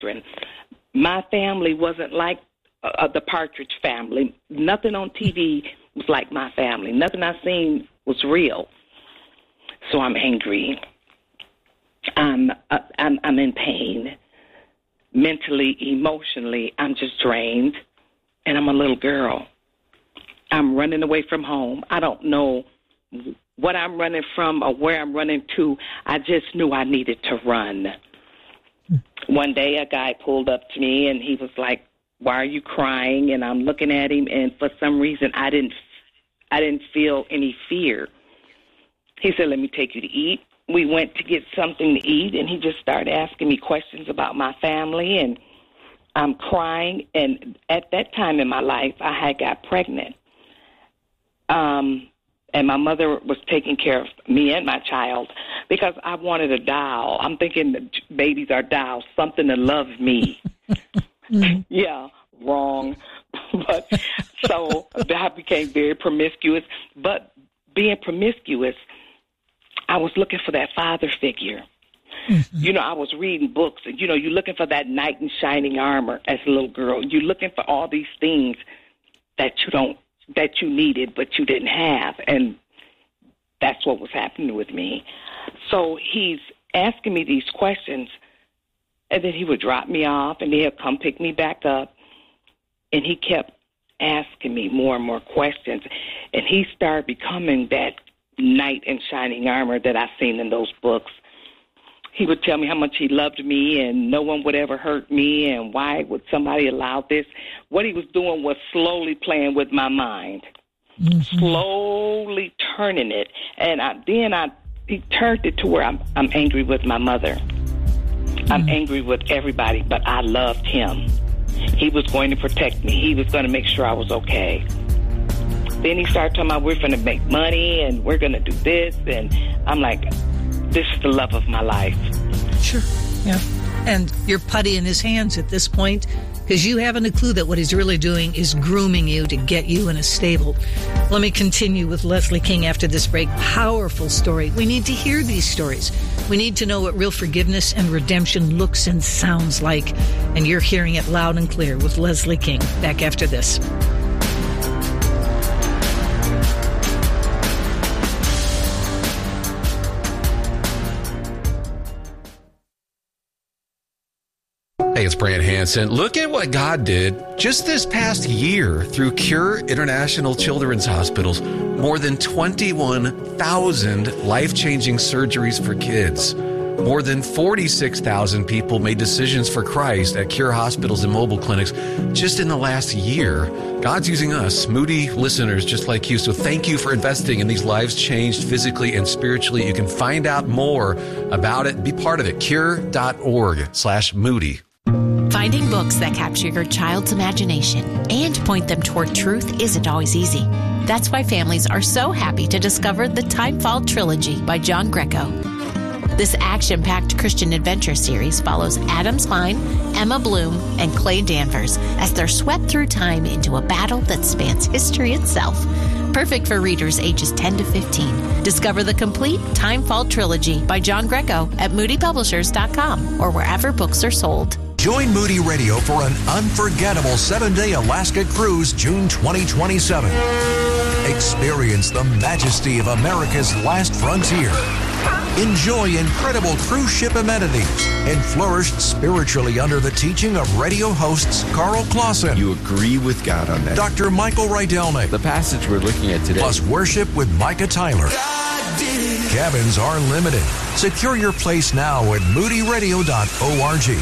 children. My family wasn't like the Partridge Family. Nothing on TV was like my family. Nothing I seen was real. So I'm angry. I'm in pain. Mentally, emotionally, I'm just drained. And I'm a little girl. I'm running away from home. I don't know what I'm running from or where I'm running to. I just knew I needed to run. One day a guy pulled up to me and he was like, "Why are you crying?" And I'm looking at him, and for some reason I didn't feel any fear. He said, "Let me take you to eat." We went to get something to eat, and he just started asking me questions about my family, and I'm crying. And at that time in my life, I had got pregnant. And my mother was taking care of me and my child because I wanted a doll. I'm thinking that babies are dolls, something to love me. Yeah, wrong. But so I became very promiscuous. But being promiscuous, I was looking for that father figure. Mm-hmm. I was reading books, and, you're looking for that knight in shining armor as a little girl. You're looking for all these things that you needed, but you didn't have. And that's what was happening with me. So he's asking me these questions, and then he would drop me off, and he'll come pick me back up. And he kept asking me more and more questions. And he started becoming that knight in shining armor that I've seen in those books. He would tell me how much he loved me and no one would ever hurt me and why would somebody allow this. What he was doing was slowly playing with my mind, slowly turning it. And he turned it to where I'm angry with my mother. I'm angry with everybody, but I loved him. He was going to protect me. He was going to make sure I was okay. Then he started talking about we're going to make money and we're going to do this. And I'm like, this is the love of my life. Sure, yeah. And you're putty in his hands at this point because you haven't a clue that what he's really doing is grooming you to get you in a stable. Let me continue with Leslie King after this break. Powerful story. We need to hear these stories. We need to know what real forgiveness and redemption looks and sounds like. And you're hearing it loud and clear with Leslie King. Back after this. Hey, it's Brant Hansen. Look at what God did just this past year through Cure International Children's Hospitals. More than 21,000 life-changing surgeries for kids. More than 46,000 people made decisions for Christ at Cure hospitals and mobile clinics just in the last year. God's using us, Moody listeners just like you. So thank you for investing in these lives changed physically and spiritually. You can find out more about it. Be part of it. Cure.org/Moody. Finding books that capture your child's imagination and point them toward truth isn't always easy. That's why families are so happy to discover the Timefall Trilogy by John Greco. This action-packed Christian adventure series follows Adam Klein, Emma Bloom, and Clay Danvers as they're swept through time into a battle that spans history itself. Perfect for readers ages 10 to 15. Discover the complete Timefall Trilogy by John Greco at moodypublishers.com or wherever books are sold. Join Moody Radio for an unforgettable 7-day Alaska cruise June 2027. Experience the majesty of America's last frontier. Enjoy incredible cruise ship amenities and flourish spiritually under the teaching of radio hosts Carl Clausen. You agree with God on that. Dr. Michael Rydelnik. The passage we're looking at today. Plus worship with Micah Tyler. Cabins are limited. Secure your place now at moodyradio.org.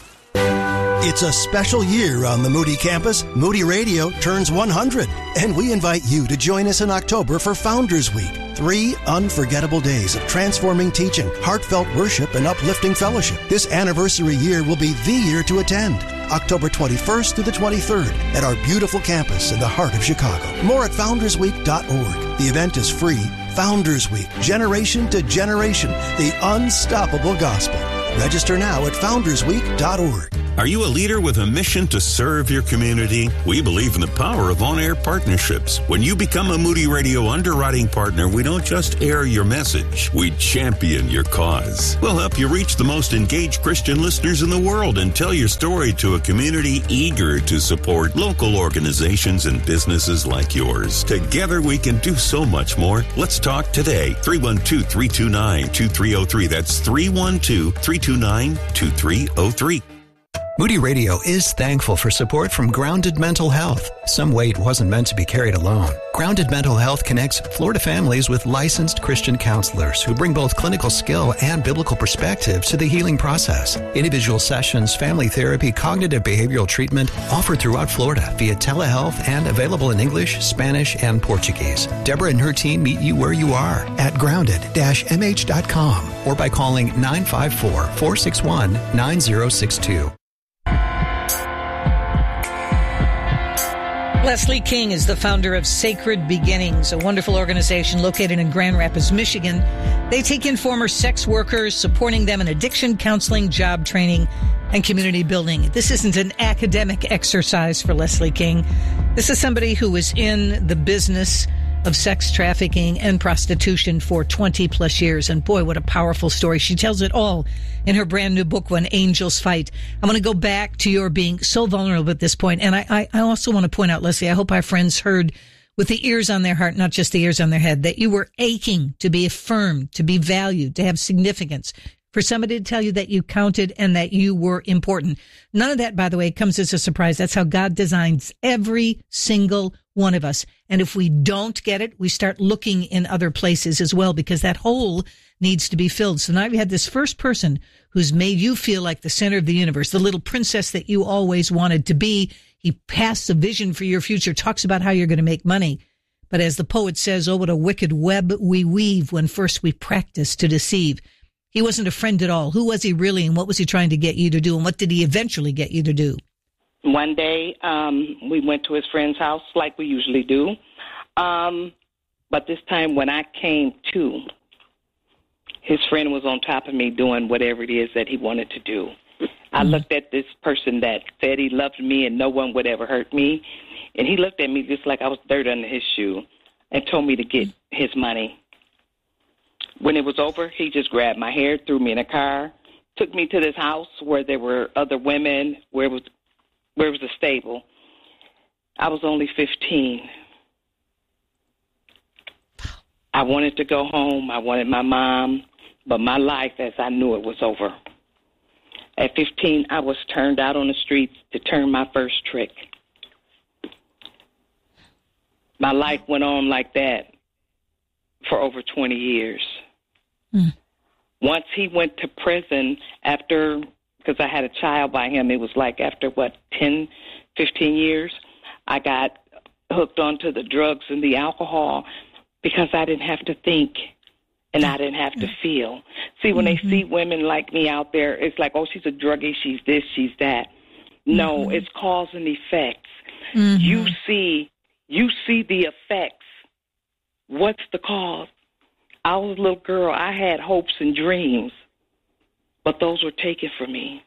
It's a special year on the Moody campus. Moody Radio turns 100, and we invite you to join us in October for Founders Week. 3 unforgettable days of transforming teaching, heartfelt worship, and uplifting fellowship. This anniversary year will be the year to attend. October 21st through the 23rd at our beautiful campus in the heart of Chicago. More at foundersweek.org. The event is free. Founders Week, generation to generation, the unstoppable gospel. Register now at foundersweek.org. Are you a leader with a mission to serve your community? We believe in the power of on-air partnerships. When you become a Moody Radio underwriting partner, we don't just air your message, we champion your cause. We'll help you reach the most engaged Christian listeners in the world and tell your story to a community eager to support local organizations and businesses like yours. Together we can do so much more. Let's talk today. 312-329-2303. That's 312-329-2303. Moody Radio is thankful for support from Grounded Mental Health. Some weight wasn't meant to be carried alone. Grounded Mental Health connects Florida families with licensed Christian counselors who bring both clinical skill and biblical perspective to the healing process. Individual sessions, family therapy, cognitive behavioral treatment offered throughout Florida via telehealth and available in English, Spanish, and Portuguese. Deborah and her team meet you where you are at grounded-mh.com or by calling 954-461-9062. Leslie King is the founder of Sacred Beginnings, a wonderful organization located in Grand Rapids, Michigan. They take in former sex workers, supporting them in addiction counseling, job training, and community building. This isn't an academic exercise for Leslie King. This is somebody who was in the business of sex trafficking and prostitution for 20 plus years. And boy, what a powerful story. She tells it all in her brand new book, When Angels Fight. I want to go back to your being so vulnerable at this point. And I also want to point out, Leslie, I hope our friends heard with the ears on their heart, not just the ears on their head, that you were aching to be affirmed, to be valued, to have significance, for somebody to tell you that you counted and that you were important. None of that, by the way, comes as a surprise. That's how God designs every single one of us. And if we don't get it, we start looking in other places as well, because that hole needs to be filled. So now you had this first person who's made you feel like the center of the universe, the little princess that you always wanted to be. He passed a vision for your future, talks about how you're going to make money. But as the poet says, oh, what a wicked web we weave when first we practice to deceive. He wasn't a friend at all. Who was he really, and what was he trying to get you to do, and what did he eventually get you to do? One day, we went to his friend's house like we usually do. But this time when I came to, his friend was on top of me doing whatever it is that he wanted to do. I looked at this person that said he loved me and no one would ever hurt me, and he looked at me just like I was dirt under his shoe and told me to get his money. When it was over, he just grabbed my hair, threw me in a car, took me to this house where there were other women, where it was a stable. I was only 15. I wanted to go home. I wanted my mom, but my life as I knew it was over. At 15, I was turned out on the streets to turn my first trick. My life went on like that for over 20 years. Once he went to prison after, because I had a child by him, it was like after, 10, 15 years, I got hooked onto the drugs and the alcohol because I didn't have to think and I didn't have to feel. See, when they see women like me out there, it's like, oh, she's a druggie, she's this, she's that. No, it's cause and effects. You see the effects. What's the cause? I was a little girl. I had hopes and dreams, but those were taken from me.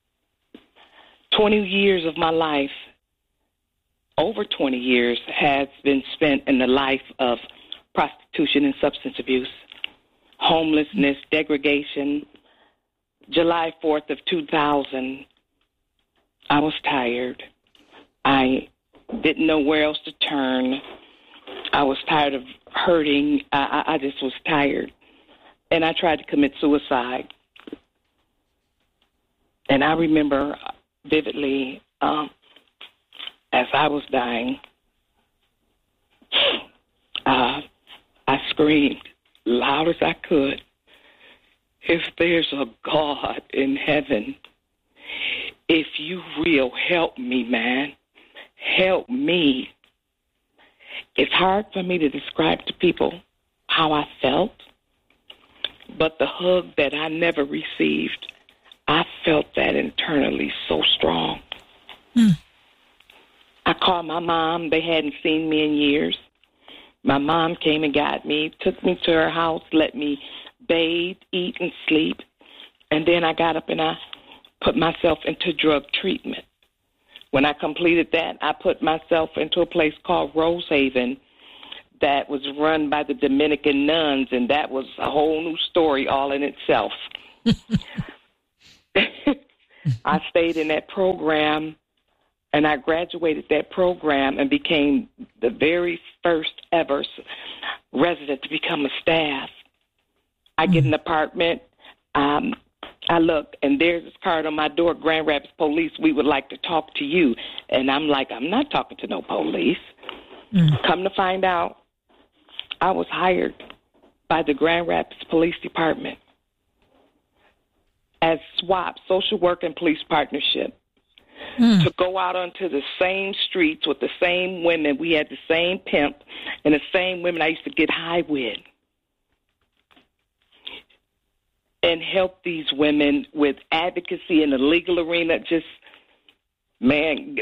20 years of my life, over 20 years, has been spent in the life of prostitution and substance abuse, homelessness, degradation. July 4th of 2000, I was tired. I didn't know where else to turn. I was tired of hurting. I just was tired. And I tried to commit suicide. And I remember vividly, as I was dying, I screamed loud as I could, if there's a God in heaven, if you will, help me, man. Help me. It's hard for me to describe to people how I felt, but the hug that I never received, I felt that internally so strong. I called my mom. They hadn't seen me in years. My mom came and got me, took me to her house, let me bathe, eat, and sleep. And then I got up and I put myself into drug treatment. When I completed that, I put myself into a place called Rosehaven that was run by the Dominican nuns, and that was a whole new story all in itself. I stayed in that program, and I graduated that program and became the very first ever resident to become a staff. I get an apartment. I look, and there's this card on my door, Grand Rapids Police, we would like to talk to you. And I'm like, I'm not talking to no police. Come to find out, I was hired by the Grand Rapids Police Department as SWAP, Social Work and Police Partnership, to go out onto the same streets with the same women. We had the same pimp and the same women I used to get high with, and help these women with advocacy in the legal arena. Just, man,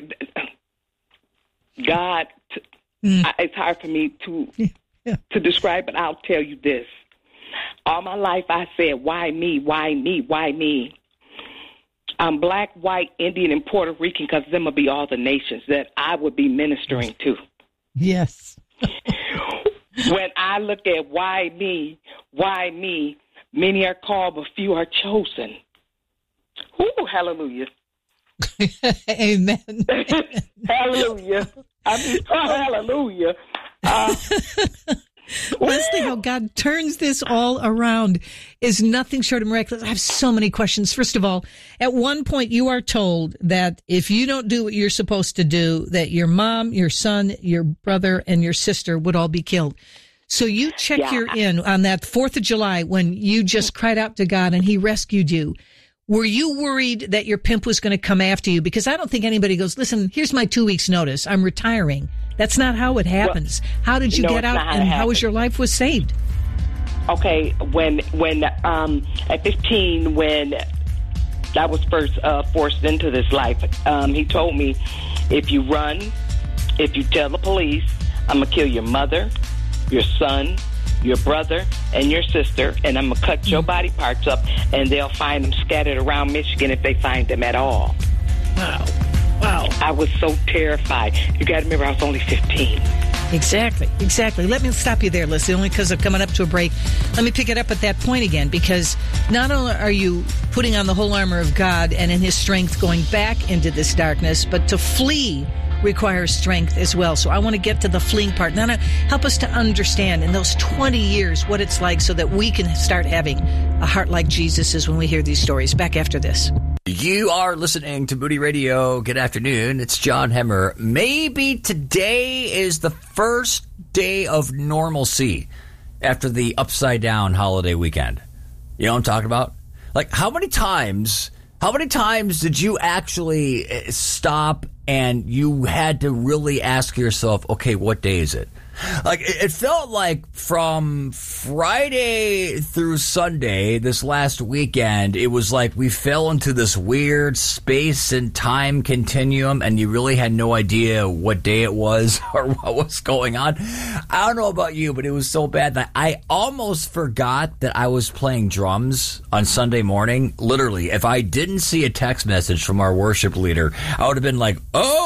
God, it's hard for me to describe, but I'll tell you this. All my life I said, why me, why me, why me? I'm black, white, Indian, and Puerto Rican, because them will be all the nations that I would be ministering to. Yes. When I look at why me, many are called, but few are chosen. Ooh, hallelujah. Amen. Hallelujah. Hallelujah. Leslie, how God turns this all around is nothing short of miraculous. I have so many questions. First of all, at one point you are told that if you don't do what you're supposed to do, that your mom, your son, your brother, and your sister would all be killed. So you check your in on that 4th of July when you just cried out to God and he rescued you. Were you worried that your pimp was going to come after you? Because I don't think anybody goes, listen, here's my 2 weeks notice. I'm retiring. That's not how it happens. Well, how did you get out, and how was your life was saved? Okay, when at 15, when I was first forced into this life, he told me, if you run, if you tell the police, I'm going to kill your mother, your son, your brother, and your sister, and I'm going to cut your body parts up, and they'll find them scattered around Michigan if they find them at all. Wow. I was so terrified. You got to remember, I was only 15. Exactly. Let me stop you there, Leslie, only because I'm coming up to a break. Let me pick it up at that point again, because not only are you putting on the whole armor of God and in his strength going back into this darkness, but to flee requires strength as well. So I want to get to the fleeing part. Now, help us to understand in those 20 years what it's like so that we can start having a heart like Jesus's when we hear these stories. Back after this. You are listening to Moody Radio. Good afternoon. It's John Hemmer. Maybe today is the first day of normalcy after the upside down holiday weekend. You know what I'm talking about? Like, how many times did you actually stop and you had to really ask yourself, okay, what day is it? Like, it felt like from Friday through Sunday, this last weekend, it was like we fell into this weird space and time continuum, and you really had no idea what day it was or what was going on. I don't know about you, but it was so bad that I almost forgot that I was playing drums on Sunday morning. Literally, if I didn't see a text message from our worship leader, I would have been like,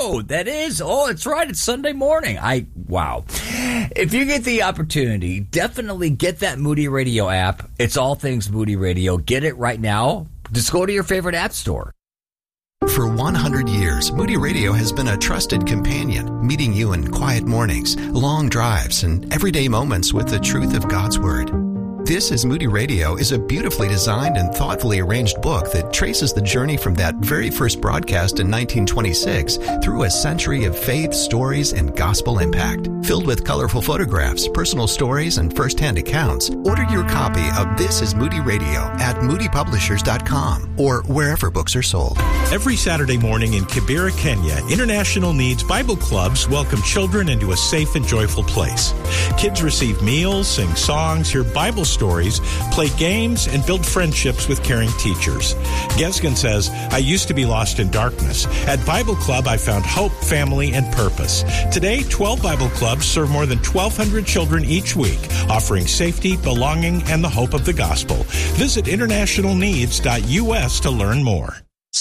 it's right, it's Sunday morning. Wow. If you get the opportunity, definitely get that Moody Radio app. It's all things Moody Radio. Get it right now. Just go to your favorite app store. For 100 years, Moody Radio has been a trusted companion, meeting you in quiet mornings, long drives, and everyday moments with the truth of God's Word. This is Moody Radio is a beautifully designed and thoughtfully arranged book that traces the journey from that very first broadcast in 1926 through a century of faith, stories, and gospel impact. Filled with colorful photographs, personal stories, and first-hand accounts, order your copy of This is Moody Radio at moodypublishers.com or wherever books are sold. Every Saturday morning in Kibera, Kenya, International Needs Bible Clubs welcome children into a safe and joyful place. Kids receive meals, sing songs, hear Bible stories, play games, and build friendships with caring teachers. Gesgen says, I used to be lost in darkness. At Bible Club, I found hope, family, and purpose. Today, 12 Bible clubs serve more than 1,200 children each week, offering safety, belonging, and the hope of the gospel. Visit internationalneeds.us to learn more.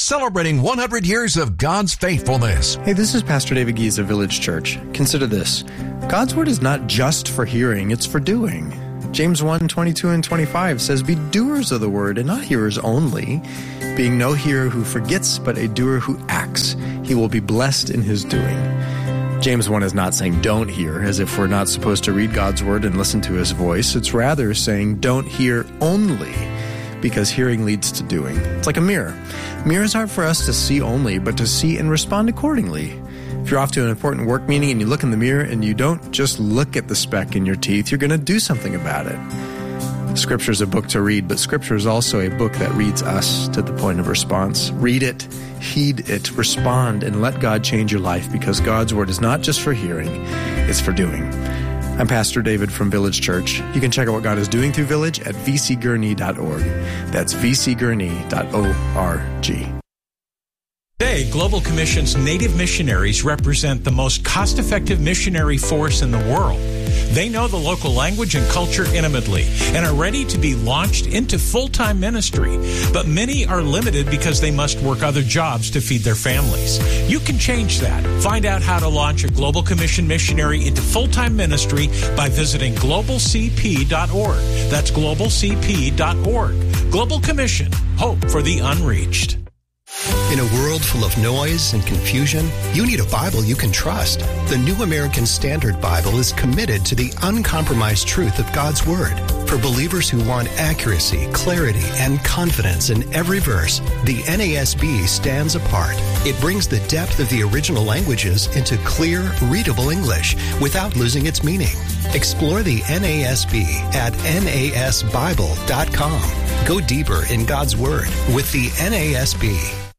celebrating 100 years of God's faithfulness. Hey, this is Pastor David Gies of Village Church. Consider this. God's word is not just for hearing, it's for doing. James 1:22 and 25 says, "Be doers of the word and not hearers only, being no hearer who forgets, but a doer who acts. He will be blessed in his doing." James 1 is not saying don't hear, as if we're not supposed to read God's word and listen to his voice. It's rather saying don't hear only, because hearing leads to doing. It's like a mirror. Mirrors aren't for us to see only, but to see and respond accordingly. If you're off to an important work meeting and you look in the mirror and you don't just look at the speck in your teeth, you're going to do something about it. Scripture is a book to read, but Scripture is also a book that reads us to the point of response. Read it, heed it, respond, and let God change your life, because God's word is not just for hearing, it's for doing. I'm Pastor David from Village Church. You can check out what God is doing through Village at vcgurney.org. That's vcgurney.org. Today, Global Commission's Native missionaries represent the most cost-effective missionary force in the world. They know the local language and culture intimately and are ready to be launched into full-time ministry. But many are limited because they must work other jobs to feed their families. You can change that. Find out how to launch a Global Commission missionary into full-time ministry by visiting globalcp.org. That's globalcp.org. Global Commission, hope for the unreached. In a world full of noise and confusion, you need a Bible you can trust. The New American Standard Bible is committed to the uncompromised truth of God's Word. For believers who want accuracy, clarity, and confidence in every verse, the NASB stands apart. It brings the depth of the original languages into clear, readable English without losing its meaning. Explore the NASB at nasbible.com. Go deeper in God's Word with the NASB.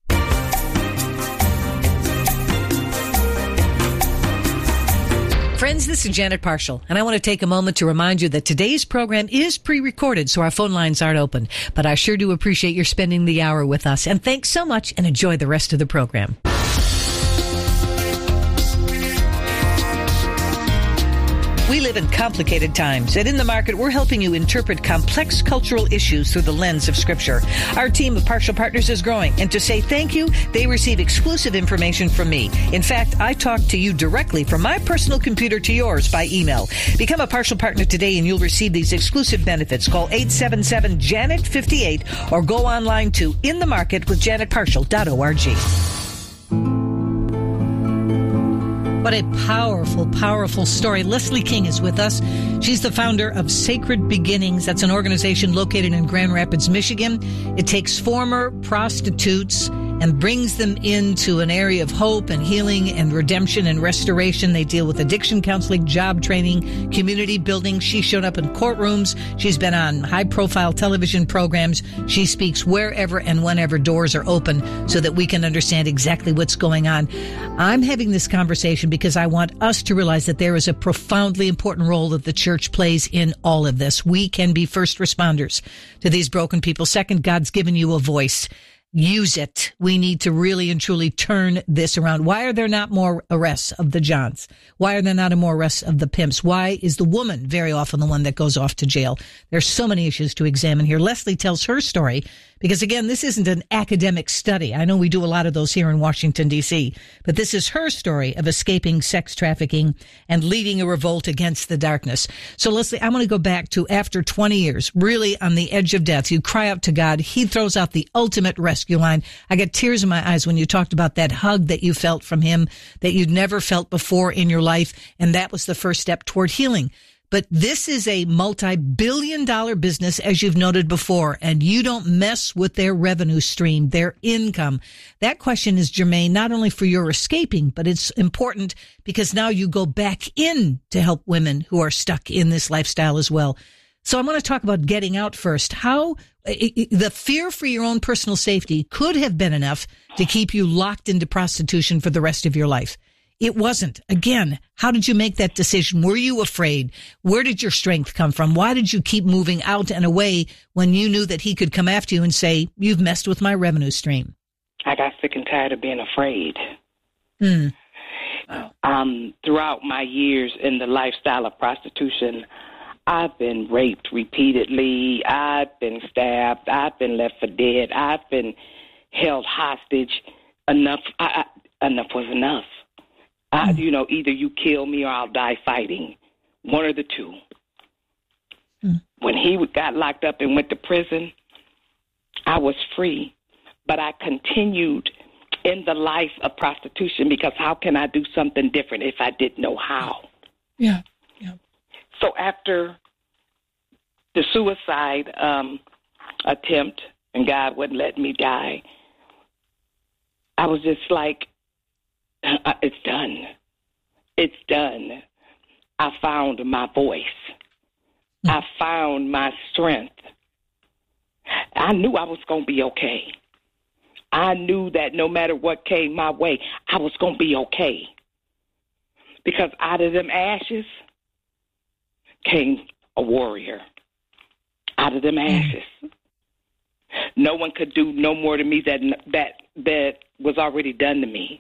Friends, this is Janet Parshall, and I want to take a moment to remind you that today's program is pre-recorded, so our phone lines aren't open. But I sure do appreciate your spending the hour with us, and thanks so much, and enjoy the rest of the program. We live in complicated times, and in the market, we're helping you interpret complex cultural issues through the lens of Scripture. Our team of Partial Partners is growing, and to say thank you, they receive exclusive information from me. In fact, I talk to you directly from my personal computer to yours by email. Become a Partial Partner today, and you'll receive these exclusive benefits. Call 877-JANET-58 or go online to inthemarketwithjanetparshall.org. What a powerful, powerful story. Leslie King is with us. She's the founder of Sacred Beginnings. That's an organization located in Grand Rapids, Michigan. It takes former prostitutes and brings them into an area of hope and healing and redemption and restoration. They deal with addiction counseling, job training, community building. She's shown up in courtrooms. She's been on high-profile television programs. She speaks wherever and whenever doors are open so that we can understand exactly what's going on. I'm having this conversation because I want us to realize that there is a profoundly important role that the church plays in all of this. We can be first responders to these broken people. Second, God's given you a voice. Use it. We need to really and truly turn this around. Why are there not more arrests of the Johns? Why are there not more arrests of the pimps? Why is the woman very often the one that goes off to jail? There's so many issues to examine here. Leslie tells her story because, again, this isn't an academic study. I know we do a lot of those here in Washington, D.C., but this is her story of escaping sex trafficking and leading a revolt against the darkness. So, Leslie, I want to go back to after 20 years, really on the edge of death. You cry out to God. He throws out the ultimate rescue line. I got tears in my eyes when you talked about that hug that you felt from him that you'd never felt before in your life, and that was the first step toward healing. But this is a multi-billion-dollar business, as you've noted before, and you don't mess with their revenue stream, their income. That question is germane not only for your escaping, but it's important because now you go back in to help women who are stuck in this lifestyle as well. So I want to talk about getting out first. How the fear for your own personal safety could have been enough to keep you locked into prostitution for the rest of your life. It wasn't. Again, how did you make that decision? Were you afraid? Where did your strength come from? Why did you keep moving out and away when you knew that he could come after you and say, you've messed with my revenue stream? I got sick and tired of being afraid. Throughout my years in the lifestyle of prostitution, I've been raped repeatedly. I've been stabbed. I've been left for dead. I've been held hostage. Enough was enough. Either you kill me or I'll die fighting. One of the two. When he got locked up and went to prison, I was free. But I continued in the life of prostitution because how can I do something different if I didn't know how? Yeah. So after the suicide attempt, and God wouldn't let me die, I was just like, it's done. It's done. I found my voice. I found my strength. I knew I was going to be okay. I knew that no matter what came my way, I was going to be okay. Because out of them ashes came a warrior. Out of them ashes. No one could do no more to me that was already done to me.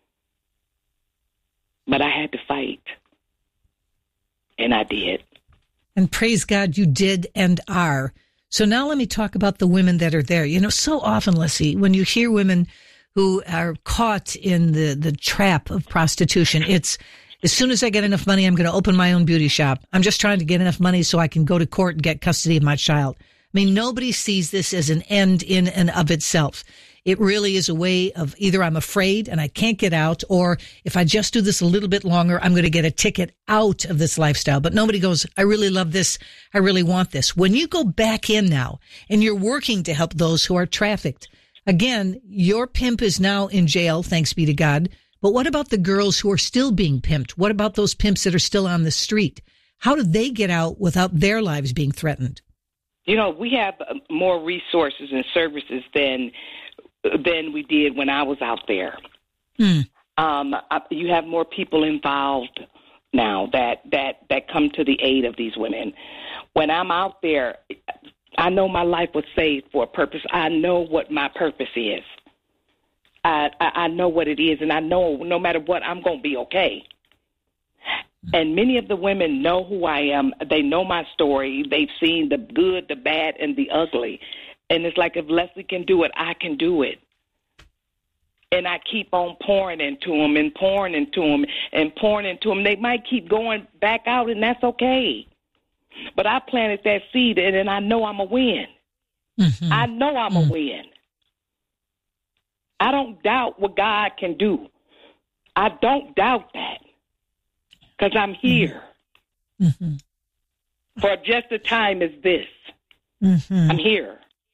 But I had to fight. And I did. And praise God, you did and are. So now let me talk about the women that are there. So often, Leslie, when you hear women who are caught in the trap of prostitution, it's as soon as I get enough money, I'm going to open my own beauty shop. I'm just trying to get enough money so I can go to court and get custody of my child. I mean, nobody sees this as an end in and of itself. It really is a way of either I'm afraid and I can't get out, or if I just do this a little bit longer, I'm going to get a ticket out of this lifestyle. But nobody goes, I really love this. I really want this. When you go back in now and you're working to help those who are trafficked, again, your pimp is now in jail, thanks be to God. But what about the girls who are still being pimped? What about those pimps that are still on the street? How do they get out without their lives being threatened? We have more resources and services than we did when I was out there. You have more people involved now that come to the aid of these women. When I'm out there, I know my life was saved for a purpose. I know what my purpose is. I know what it is, and I know no matter what, I'm going to be okay. And many of the women know who I am. They know my story. They've seen the good, the bad, and the ugly. And it's like, if Leslie can do it, I can do it. And I keep on pouring into them and pouring into them and pouring into them. They might keep going back out, and that's okay. But I planted that seed, and I know I'm going to win. Mm-hmm. I know I'm going to win. I don't doubt what God can do. I don't doubt that. Because I'm here for just a time as this. I'm here.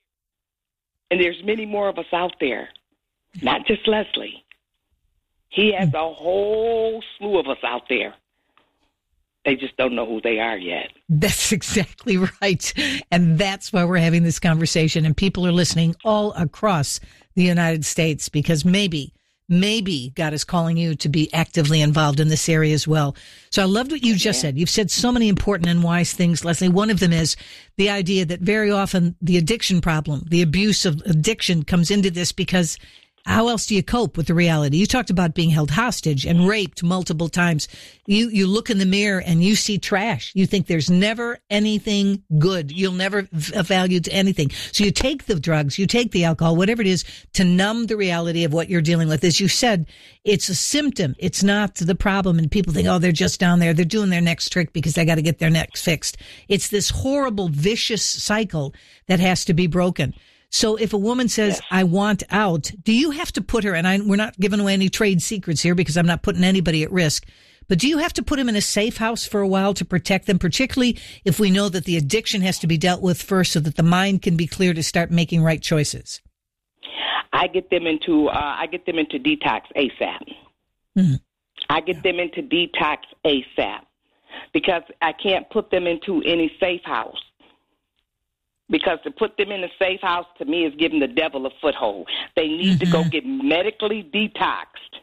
And there's many more of us out there, not just Leslie. He has a whole slew of us out there. They just don't know who they are yet. That's exactly right. And that's why we're having this conversation. And people are listening all across the United States because maybe God is calling you to be actively involved in this area as well. So I loved what you just said. You've said so many important and wise things, Leslie. One of them is the idea that very often the addiction problem, the abuse of addiction comes into this because how else do you cope with the reality? You talked about being held hostage and raped multiple times. You look in the mirror and you see trash. You think there's never anything good. You'll never value to anything. So you take the drugs, you take the alcohol, whatever it is, to numb the reality of what you're dealing with. As you said, it's a symptom. It's not the problem. And people think, oh, they're just down there. They're doing their next trick because they got to get their neck fixed. It's this horrible, vicious cycle that has to be broken. So if a woman says, I want out, do you have to put her, and we're not giving away any trade secrets here because I'm not putting anybody at risk, but do you have to put them in a safe house for a while to protect them, particularly if we know that the addiction has to be dealt with first so that the mind can be clear to start making right choices? I get them into detox ASAP. Mm-hmm. I get them into detox ASAP because I can't put them into any safe house. Because to put them in a safe house, to me, is giving the devil a foothold. They need to go get medically detoxed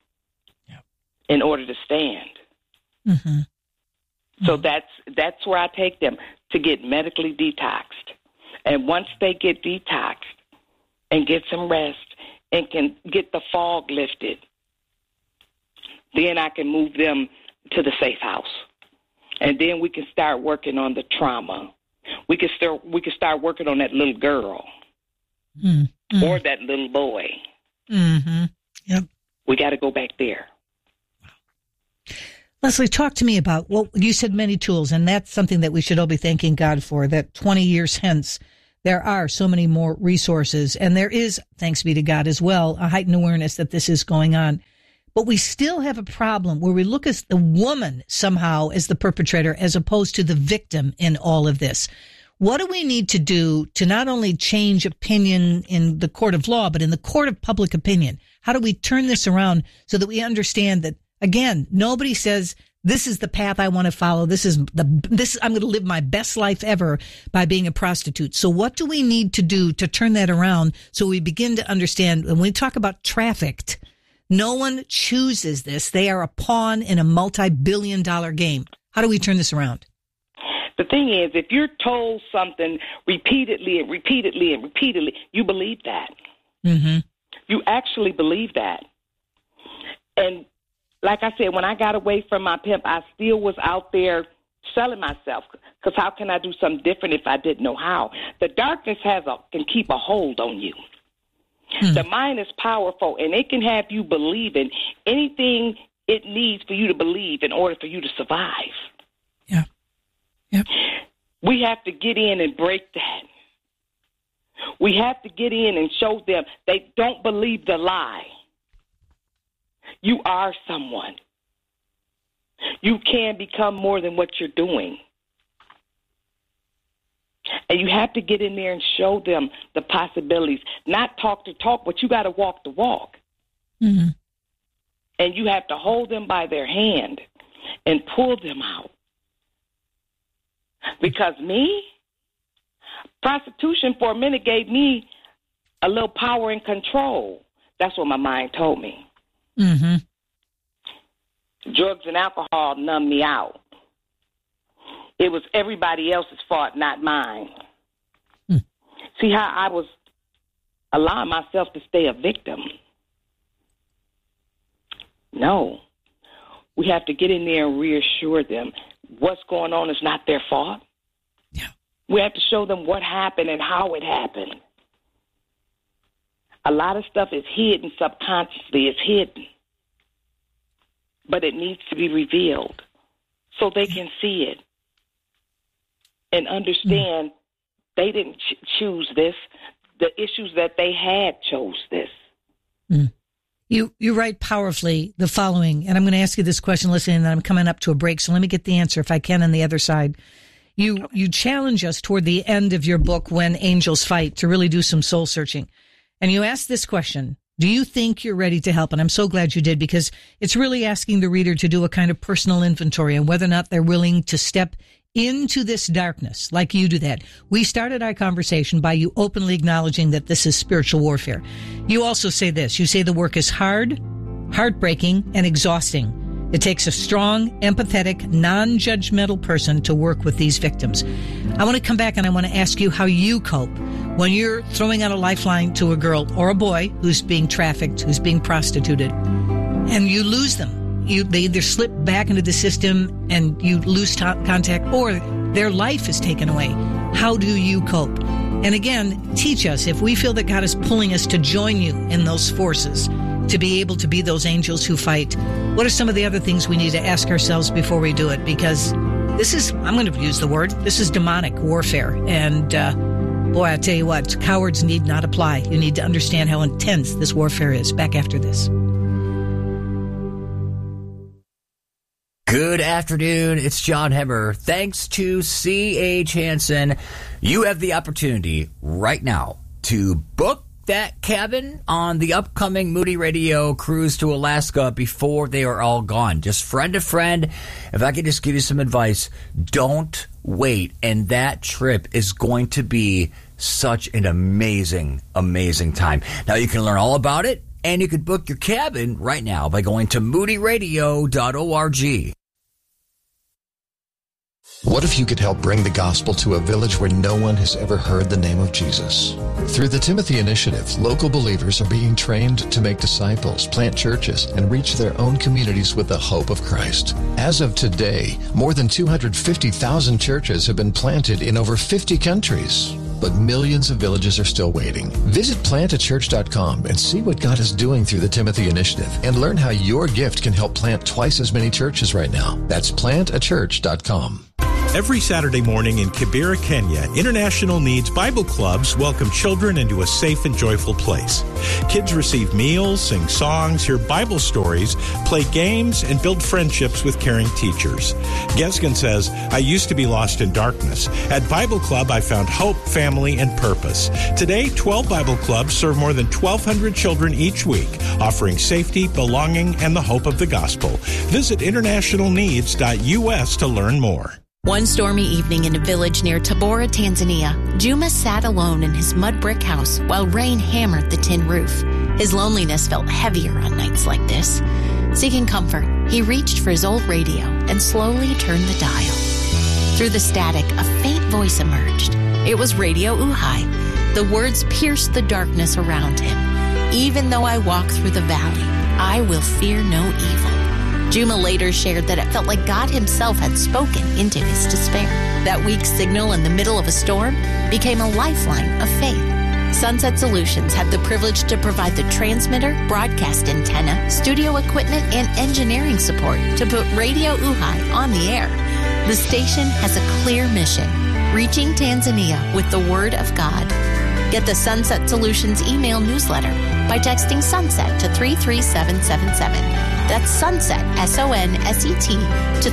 in order to stand. So that's where I take them, to get medically detoxed. And once they get detoxed and get some rest and can get the fog lifted, then I can move them to the safe house. And then we can start working on the trauma. We can start working on that little girl. or that little boy. Mm-hmm. Yep. We got to go back there. Leslie, talk to me about, well, you said many tools, and that's something that we should all be thanking God for, that 20 years hence, there are so many more resources, and there is, thanks be to God as well, a heightened awareness that this is going on. But we still have a problem where we look at the woman somehow as the perpetrator as opposed to the victim in all of this. What do we need to do to not only change opinion in the court of law, but in the court of public opinion? How do we turn this around so that we understand that, again, nobody says, this is the path I want to follow. I'm going to live my best life ever by being a prostitute. So what do we need to do to turn that around so we begin to understand when we talk about trafficked, no one chooses this. They are a pawn in a multi-billion-dollar game. How do we turn this around? The thing is, if you're told something repeatedly and repeatedly and repeatedly, you believe that. Mm-hmm. You actually believe that. And like I said, when I got away from my pimp, I still was out there selling myself. Because how can I do something different if I didn't know how? The darkness can keep a hold on you. The mind is powerful, and it can have you believing anything it needs for you to believe in order for you to survive. Yeah. Yep. We have to get in and break that. We have to get in and show them they don't believe the lie. You are someone. You can become more than what you're doing. And you have to get in there and show them the possibilities. Not talk the talk, but you got to walk the walk. Mm-hmm. And you have to hold them by their hand and pull them out. Because prostitution for a minute gave me a little power and control. That's what my mind told me. Mm-hmm. Drugs and alcohol numbed me out. It was everybody else's fault, not mine. See how I was allowing myself to stay a victim? No. We have to get in there and reassure them what's going on is not their fault. Yeah. We have to show them what happened and how it happened. A lot of stuff is hidden subconsciously. It's hidden. But it needs to be revealed so they can see it and understand they didn't choose this. The issues that they had chose this. You write powerfully the following, and I'm going to ask you this question, listen, and I'm coming up to a break, so let me get the answer if I can on the other side. You challenge us toward the end of your book, When Angels Fight, to really do some soul searching. And you ask this question, do you think you're ready to help? And I'm so glad you did, because it's really asking the reader to do a kind of personal inventory on whether or not they're willing to step into this darkness like you do that. We started our conversation by you openly acknowledging that this is spiritual warfare. You also say this. You say the work is hard, heartbreaking, and exhausting. It takes a strong, empathetic, non-judgmental person to work with these victims. I want to come back and I want to ask you how you cope when you're throwing out a lifeline to a girl or a boy who's being trafficked, who's being prostituted, and you lose them. They either slip back into the system and you lose contact, or their life is taken away. How do you cope? And again, teach us, if we feel that God is pulling us to join you in those forces, to be able to be those angels who fight, what are some of the other things we need to ask ourselves before we do it? Because this is, I'm going to use the word, this is demonic warfare. And boy, I tell you what, cowards need not apply. You need to understand how intense this warfare is. Back after this. Good afternoon. It's John Hemmer. Thanks to C.H. Hansen, you have the opportunity right now to book that cabin on the upcoming Moody Radio cruise to Alaska before they are all gone. Just friend to friend. If I could just give you some advice, don't wait. And that trip is going to be such an amazing, amazing time. Now, you can learn all about it, and you can book your cabin right now by going to moodyradio.org. What if you could help bring the gospel to a village where no one has ever heard the name of Jesus? Through the Timothy Initiative, local believers are being trained to make disciples, plant churches, and reach their own communities with the hope of Christ. As of today, more than 250,000 churches have been planted in over 50 countries. but millions of villages are still waiting. Visit plantachurch.com and see what God is doing through the Timothy Initiative and learn how your gift can help plant twice as many churches right now. That's plantachurch.com. Every Saturday morning in Kibera, Kenya, International Needs Bible Clubs welcome children into a safe and joyful place. Kids receive meals, sing songs, hear Bible stories, play games, and build friendships with caring teachers. Gesgen says, I used to be lost in darkness. At Bible Club, I found hope, family, and purpose. Today, 12 Bible Clubs serve more than 1,200 children each week, offering safety, belonging, and the hope of the gospel. Visit internationalneeds.us to learn more. One stormy evening in a village near Tabora, Tanzania, Juma sat alone in his mud brick house while rain hammered the tin roof. His loneliness felt heavier on nights like this. Seeking comfort, he reached for his old radio and slowly turned the dial. Through the static, a faint voice emerged. It was Radio Uhai. The words pierced the darkness around him. Even though I walk through the valley, I will fear no evil. Juma later shared that it felt like God himself had spoken into his despair. That weak signal in the middle of a storm became a lifeline of faith. Sunset Solutions had the privilege to provide the transmitter, broadcast antenna, studio equipment, and engineering support to put Radio Uhai on the air. The station has a clear mission, reaching Tanzania with the Word of God. Get the Sunset Solutions email newsletter by texting SUNSET to 33777. That's SUNSET, SONSET, to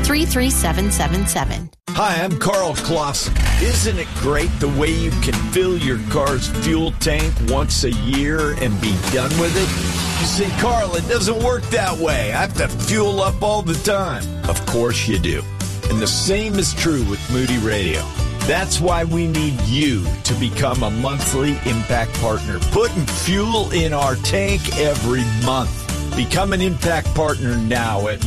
33777. Hi, I'm Carl Clausen. Isn't it great the way you can fill your car's fuel tank once a year and be done with it? You say, Carl, it doesn't work that way. I have to fuel up all the time. Of course you do. And the same is true with Moody Radio. That's why we need you to become a monthly Impact Partner, putting fuel in our tank every month. Become an Impact Partner now at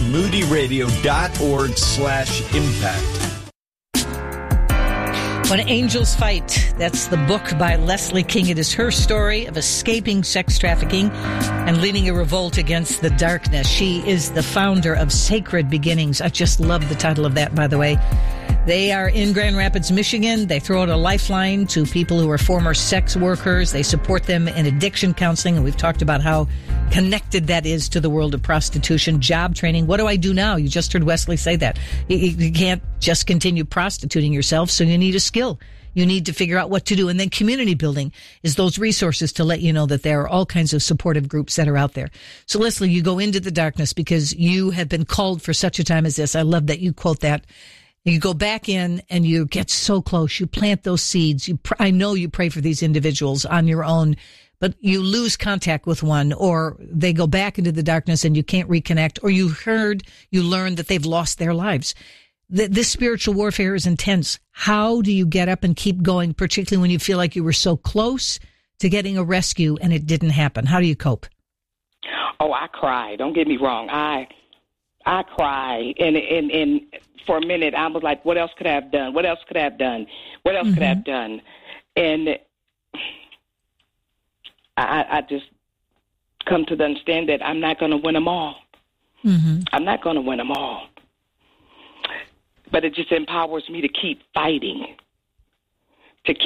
moodyradio.org/impact. When Angels Fight, that's the book by Leslie King. It is her story of escaping sex trafficking and leading a revolt against the darkness. She is the founder of Sacred Beginnings. I just love the title of that, by the way. They are in Grand Rapids, Michigan. They throw out a lifeline to people who are former sex workers. They support them in addiction counseling, and we've talked about how connected that is to the world of prostitution. Job training. What do I do now? You just heard Wesley say that. You can't just continue prostituting yourself, so you need a skill. You need to figure out what to do. And then community building is those resources to let you know that there are all kinds of supportive groups that are out there. So, Leslie, you go into the darkness because you have been called for such a time as this. I love that you quote that. You go back in and you get so close. You plant those seeds. I know you pray for these individuals on your own, but you lose contact with one, or they go back into the darkness and you can't reconnect, or you learn that they've lost their lives. This spiritual warfare is intense. How do you get up and keep going, particularly when you feel like you were so close to getting a rescue and it didn't happen? How do you cope? Oh, I cry. Don't get me wrong. I cry. And for a minute, I was like, what else could I have done? What else could I have done? What else could I have done? And I just come to understand that I'm not going to win them all. I'm not going to win them all. But it just empowers me to keep fighting, and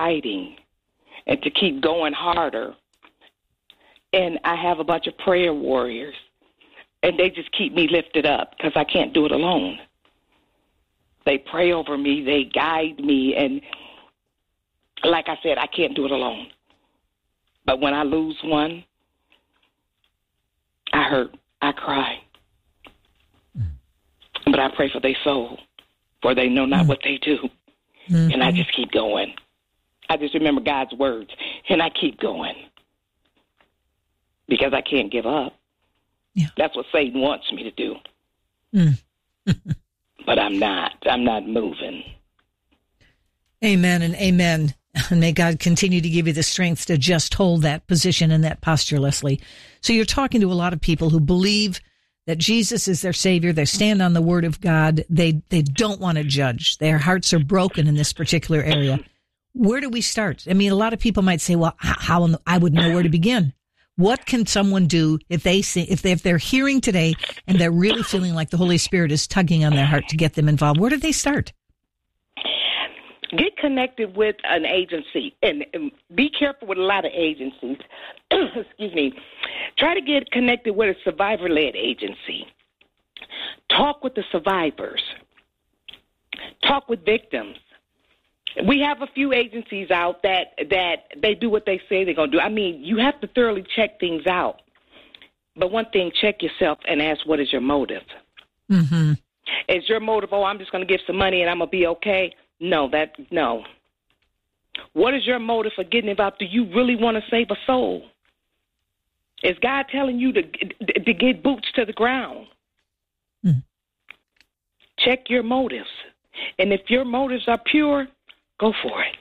to keep going harder. And I have a bunch of prayer warriors, and they just keep me lifted up because I can't do it alone. They pray over me, they guide me, and like I said, I can't do it alone. But when I lose one, I hurt, I cry. But I pray for their soul, for they know not what they do. And I just keep going. I just remember God's words, and I keep going. Because I can't give up. Yeah. That's what Satan wants me to do. But I'm not. I'm not moving. Amen and amen. And may God continue to give you the strength to just hold that position and that posture, Leslie. So you're talking to a lot of people who believe that Jesus is their Savior. They stand on the Word of God. They don't want to judge. Their hearts are broken in this particular area. Where do we start? I mean, a lot of people might say, well, how I would know where to begin. What can someone do if they're hearing today and they're really feeling like the Holy Spirit is tugging on their heart to get them involved? Where do they start? Get connected with an agency, and be careful with a lot of agencies. Excuse me. Try to get connected with a survivor-led agency. Talk with the survivors. Talk with victims. We have a few agencies out that they do what they say they're going to do. I mean, you have to thoroughly check things out. But one thing, check yourself and ask, what is your motive? Mm-hmm. Is your motive, I'm just going to give some money and I'm going to be okay? No. What is your motive for getting involved? Do you really want to save a soul? Is God telling you to get boots to the ground? Mm. Check your motives. And if your motives are pure, go for it.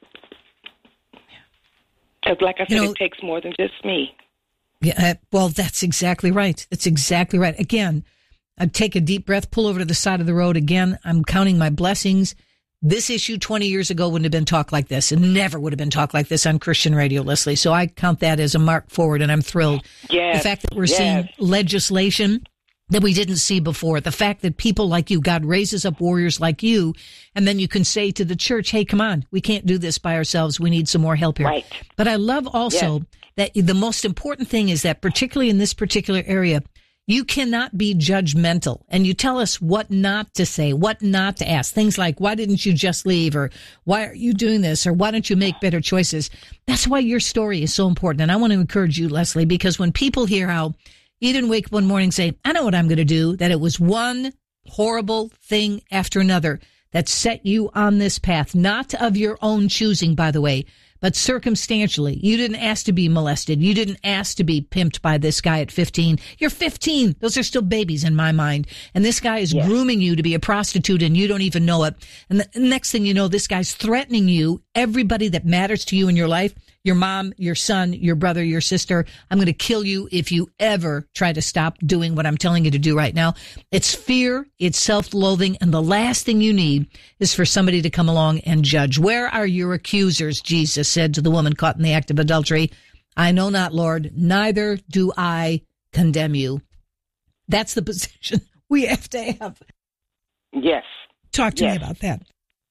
Because like I said, it takes more than just me. Yeah, well, that's exactly right. That's exactly right. Again, I'd take a deep breath, pull over to the side of the road. Again, I'm counting my blessings. This issue 20 years ago wouldn't have been talked like this, and never would have been talked like this on Christian radio, Leslie. So I count that as a mark forward, and I'm thrilled. Yes. The fact that we're seeing legislation that we didn't see before, the fact that people like you, God raises up warriors like you, and then you can say to the church, hey, come on, we can't do this by ourselves. We need some more help here. Right. But I love also that the most important thing is that, particularly in this particular area, you cannot be judgmental, and you tell us what not to say, what not to ask. Things like, why didn't you just leave? Or why are you doing this? Or why don't you make better choices? That's why your story is so important. And I want to encourage you, Leslie, because when people hear how you didn't wake up one morning and say, I know what I'm going to do, that it was one horrible thing after another that set you on this path, not of your own choosing, by the way, but circumstantially. You didn't ask to be molested. You didn't ask to be pimped by this guy at 15. You're 15. Those are still babies in my mind. And this guy is grooming you to be a prostitute, and you don't even know it. And the next thing you know, this guy's threatening you, everybody that matters to you in your life, your mom, your son, your brother, your sister. I'm going to kill you if you ever try to stop doing what I'm telling you to do right now. It's fear, it's self-loathing, and the last thing you need is for somebody to come along and judge. Where are your accusers? Jesus said to the woman caught in the act of adultery. I know not, Lord, neither do I condemn you. That's the position we have to have. Yes. Talk to me about that.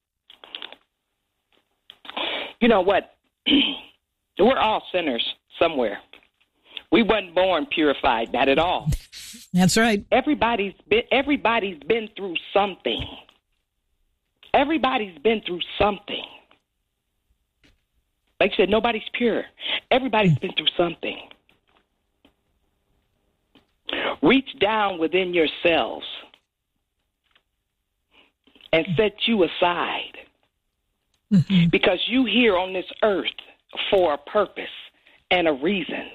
You know what? We're all sinners somewhere. We wasn't born purified, not at all. That's right. Everybody's been through something. Everybody's been through something. Like I said, nobody's pure. Everybody's been through something. Reach down within yourselves and set you aside. Mm-hmm. Because you here on this earth for a purpose and a reason.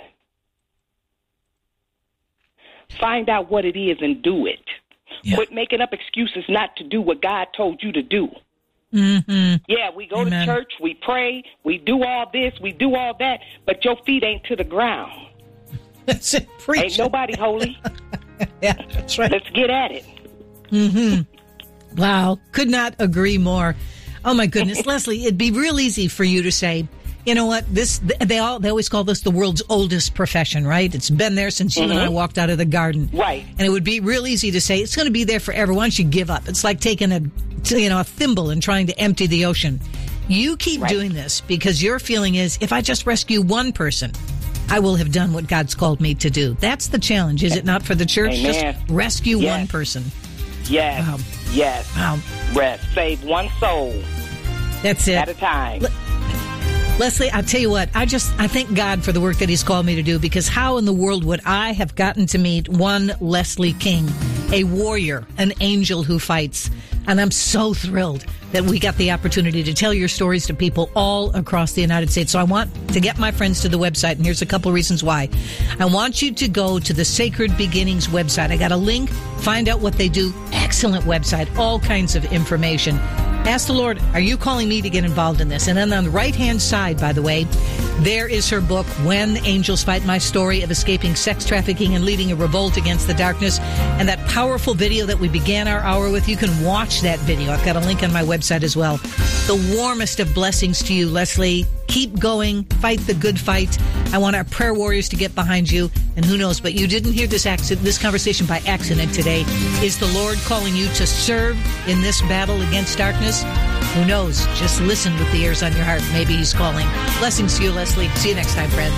Find out what it is and do it. Yeah. Quit making up excuses not to do what God told you to do. Mm-hmm. Yeah, we go to church, we pray, we do all this, we do all that, but your feet ain't to the ground. That's it. Preach. Ain't nobody holy. Yeah, that's right. Let's get at it. Mm-hmm. Wow, could not agree more. Oh my goodness, Leslie, it'd be real easy for you to say, you know what? They always call this the world's oldest profession, right? It's been there since you and I walked out of the garden, right? And it would be real easy to say it's going to be there forever. Why don't you give up? It's like taking a thimble and trying to empty the ocean. You keep doing this because your feeling is, if I just rescue one person, I will have done what God's called me to do. That's the challenge, is it not, for the church? Amen. Just rescue one person. Yes. Wow. Yes. Wow. Rest. Save one soul. That's it. At a time. Leslie, I'll tell you what, I thank God for the work that he's called me to do, because how in the world would I have gotten to meet one Leslie King, a warrior, an angel who fights? And I'm so thrilled that we got the opportunity to tell your stories to people all across the United States. So I want to get my friends to the website, and here's a couple reasons why. I want you to go to the Sacred Beginnings website. I got a link. Find out what they do. Excellent website. All kinds of information. Ask the Lord, are you calling me to get involved in this? And then on the right-hand side, by the way, there is her book, When Angels Fight, My Story of Escaping Sex Trafficking and Leading a Revolt Against the Darkness. And that powerful video that we began our hour with, you can watch that video. I've got a link on my website as well. The warmest of blessings to you, Leslie. Keep going. Fight the good fight. I want our prayer warriors to get behind you. And who knows, but you didn't hear this conversation by accident today. Is the Lord calling you to serve in this battle against darkness? Who knows? Just listen with the ears on your heart. Maybe he's calling. Blessings to you, Leslie. See you next time, friends.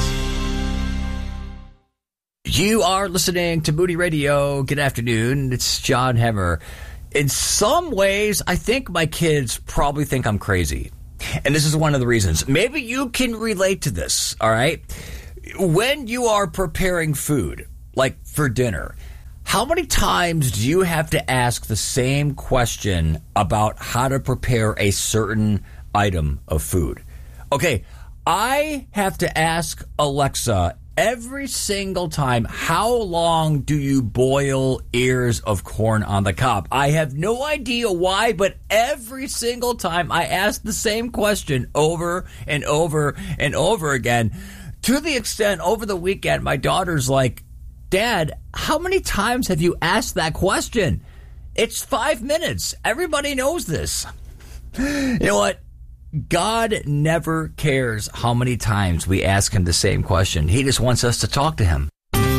You are listening to Moody Radio. Good afternoon. It's John Hemmer. In some ways, I think my kids probably think I'm crazy. And this is one of the reasons. Maybe you can relate to this, all right? When you are preparing food, like for dinner, how many times do you have to ask the same question about how to prepare a certain item of food? Okay, I have to ask Alexa every single time, how long do you boil ears of corn on the cob? I have no idea why, but every single time I ask the same question over and over and over again, to the extent over the weekend, my daughter's like, Dad, how many times have you asked that question? It's 5 minutes. Everybody knows this. You know what? God never cares how many times we ask him the same question. He just wants us to talk to him.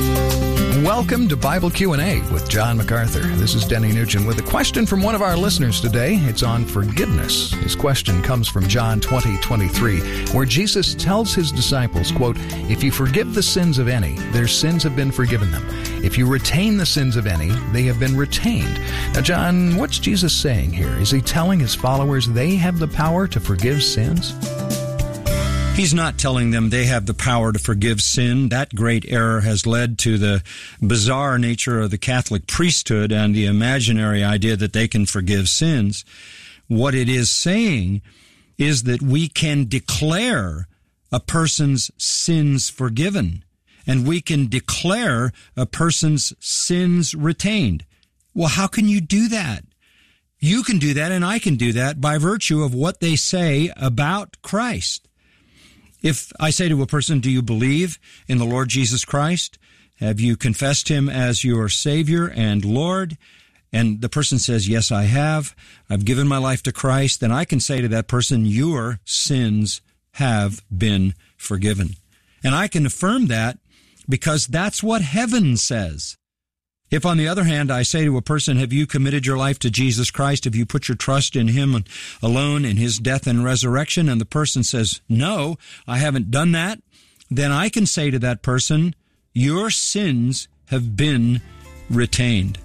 Welcome to Bible Q&A with John MacArthur. This is Denny Nugent with a question from one of our listeners today. It's on forgiveness. His question comes from John 20:23, where Jesus tells his disciples, quote, "If you forgive the sins of any, their sins have been forgiven them. If you retain the sins of any, they have been retained." Now, John, what's Jesus saying here? Is he telling his followers they have the power to forgive sins? He's not telling them they have the power to forgive sin. That great error has led to the bizarre nature of the Catholic priesthood and the imaginary idea that they can forgive sins. What it is saying is that we can declare a person's sins forgiven, and we can declare a person's sins retained. Well, how can you do that? You can do that, and I can do that by virtue of what they say about Christ. If I say to a person, do you believe in the Lord Jesus Christ? Have you confessed him as your Savior and Lord? And the person says, yes, I have. I've given my life to Christ. Then I can say to that person, your sins have been forgiven. And I can affirm that because that's what heaven says. If, on the other hand, I say to a person, have you committed your life to Jesus Christ? Have you put your trust in him alone, in his death and resurrection? And the person says, no, I haven't done that. Then I can say to that person, your sins have been retained.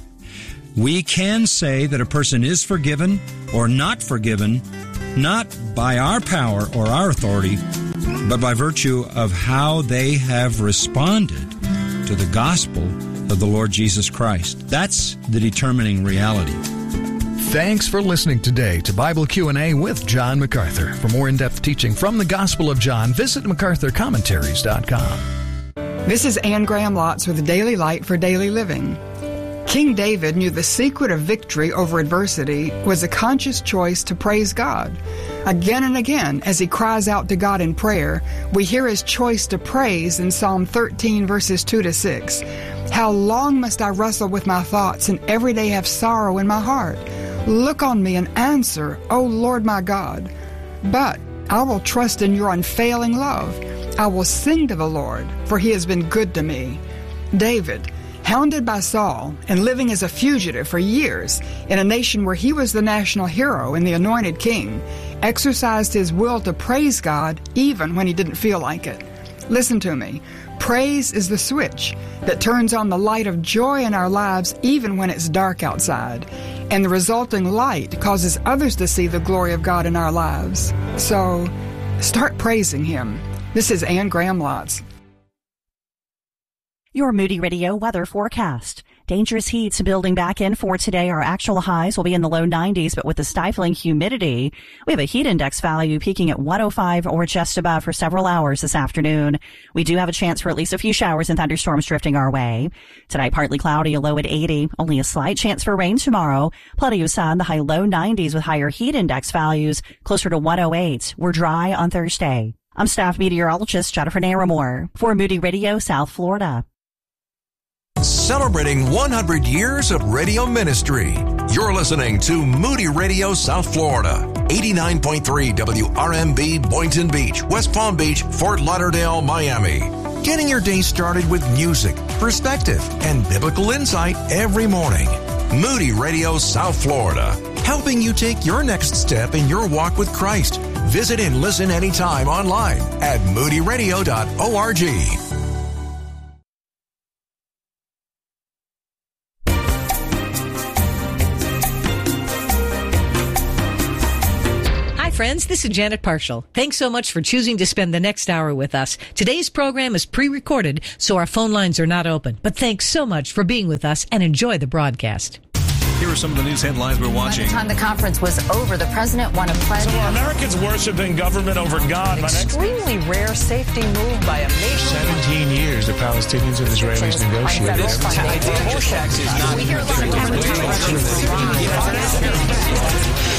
We can say that a person is forgiven or not forgiven, not by our power or our authority, but by virtue of how they have responded to the gospel of the Lord Jesus Christ. That's the determining reality. Thanks for listening today to Bible Q&A with John MacArthur. For more in-depth teaching from the Gospel of John, visit MacArthurCommentaries.com. This is Anne Graham Lotz with the Daily Light for Daily Living. King David knew the secret of victory over adversity was a conscious choice to praise God. Again and again, as he cries out to God in prayer, we hear his choice to praise in Psalm 13, verses 2-6. How long must I wrestle with my thoughts and every day have sorrow in my heart? Look on me and answer, O Lord my God. But I will trust in your unfailing love. I will sing to the Lord, for he has been good to me. David, hounded by Saul and living as a fugitive for years in a nation where he was the national hero and the anointed king, exercised his will to praise God even when he didn't feel like it. Listen to me. Praise is the switch that turns on the light of joy in our lives even when it's dark outside. And the resulting light causes others to see the glory of God in our lives. So, start praising him. This is Anne Graham Lotz. Your Moody Radio weather forecast. Dangerous heats building back in for today. Our actual highs will be in the low 90s, but with the stifling humidity, we have a heat index value peaking at 105 or just above for several hours this afternoon. We do have a chance for at least a few showers and thunderstorms drifting our way. Tonight, partly cloudy, a low at 80. Only a slight chance for rain tomorrow. Plenty of sun, the high low 90s with higher heat index values closer to 108. We're dry on Thursday. I'm staff meteorologist Jennifer Naramore for Moody Radio, South Florida. Celebrating 100 years of radio ministry. You're listening to Moody Radio South Florida, 89.3 WRMB Boynton Beach, West Palm Beach, Fort Lauderdale, Miami. Getting your day started with music, perspective, and biblical insight every morning. Moody Radio South Florida. helping you take your next step in your walk with Christ. Visit and listen anytime online at moodyradio.org. Friends, this is Janet Parshall. Thanks so much for choosing to spend the next hour with us. Today's program is pre-recorded, so our phone lines are not open. But thanks so much for being with us and enjoy the broadcast. Here are some of the news headlines we're watching. By the time the conference was over, the president won a pledge. So are Americans worshiping government over God? Extremely rare safety move by a nation. 17 years the Palestinians and Israelis negotiated. This tax is not...